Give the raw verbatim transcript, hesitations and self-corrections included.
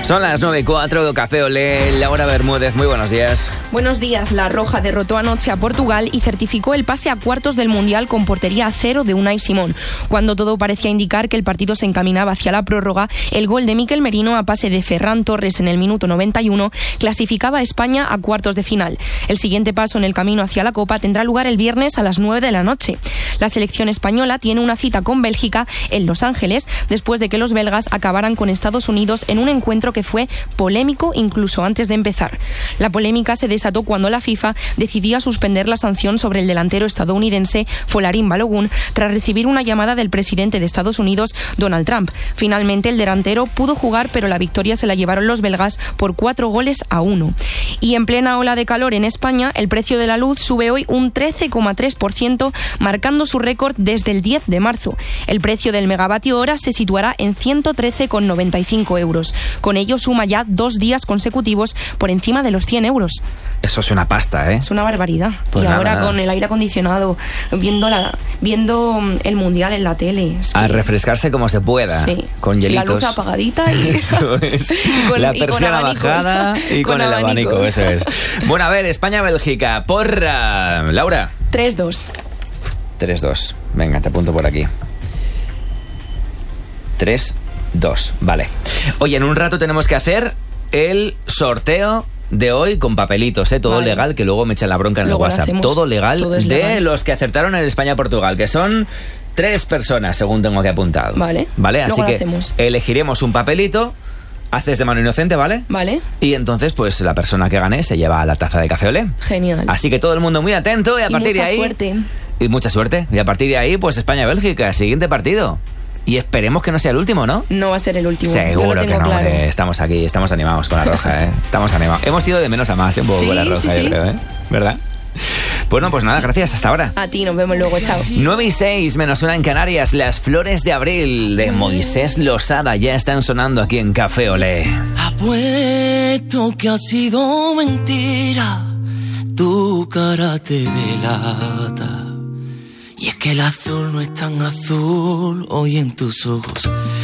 Son las nueve y cuatro, Café Olé, Laura Bermúdez, muy buenos días. Buenos días. La Roja derrotó anoche a Portugal y certificó el pase a cuartos del Mundial con portería a cero de Unai Simón. Cuando todo parecía indicar que el partido se encaminaba hacia la prórroga, el gol de Mikel Merino a pase de Ferran Torres en el minuto noventa y uno clasificaba a España a cuartos de final. El siguiente paso en el camino hacia la Copa tendrá lugar el viernes a las nueve de la noche. La selección española tiene una cita con Bélgica en Los Ángeles después de que los belgas acabaran con Estados Unidos en un encuentro que fue polémico incluso antes de empezar. La polémica se desató cuando la FIFA decidía suspender la sanción sobre el delantero estadounidense Folarin Balogun tras recibir una llamada del presidente de Estados Unidos, Donald Trump. Finalmente el delantero pudo jugar, pero la victoria se la llevaron los belgas por cuatro goles a uno. Y en plena ola de calor en España, el precio de la luz sube hoy un trece coma tres por ciento, marcando su récord desde el diez de marzo. El precio del megavatio hora se situará en ciento trece coma noventa y cinco euros. Con ello suma ya dos días consecutivos por encima de los cien euros. Eso es una pasta, ¿eh? Es una barbaridad. Pues y nada, ahora nada. con el aire acondicionado, viendo la, viendo el Mundial en la tele. Es que- A refrescarse como se pueda, Sí. con hielitos. La luz apagadita y, Eso es. y con, La y con persiana abanicos. bajada y con, Con el abanico, abanicos. eso es. Bueno, a ver, España-Bélgica, porra. Laura. tres dos. tres dos. Venga, te apunto por aquí. tres dos, vale. Oye, en un rato tenemos que hacer el sorteo de hoy con papelitos, ¿eh? Todo Vale. legal, que luego me echan la bronca en Luego el lo WhatsApp. hacemos. Todo legal Todo es de legal. los que acertaron en España-Portugal, que son tres personas, según tengo que apuntado. Vale. Vale, así Luego lo que hacemos. elegiremos un papelito, haces de mano inocente, ¿vale? Vale. Y entonces, pues la persona que gane se lleva la taza de Café Olé. Genial. Así que todo el mundo muy atento y a Y partir mucha de ahí... suerte. Y mucha suerte. Y a partir de ahí, pues España-Bélgica, siguiente partido. Y esperemos que no sea el último, ¿no? No va a ser el último. Yo Seguro lo que tengo no, claro. hombre. Estamos aquí, estamos animados con la Roja, ¿eh? Estamos animados. Hemos ido de menos a más, ¿eh? Un poco Sí, con la Roja, sí, yo sí. creo, ¿eh? ¿Verdad? Bueno, pues nada, gracias. Hasta ahora. A ti, nos vemos luego. Chao. nueve y seis, menos una en Canarias. Las flores de abril de Moisés Losada ya están sonando aquí en Café Olé. Apuesto que ha sido mentira, tu cara te delata. Y es que el azul no es tan azul hoy en tus ojos.